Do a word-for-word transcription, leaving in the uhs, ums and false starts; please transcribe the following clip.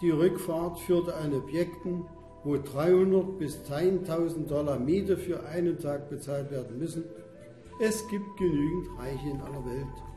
Die Rückfahrt führte an Objekten, wo dreihundert bis zehntausend Dollar Miete für einen Tag bezahlt werden müssen. Es gibt genügend Reiche in aller Welt.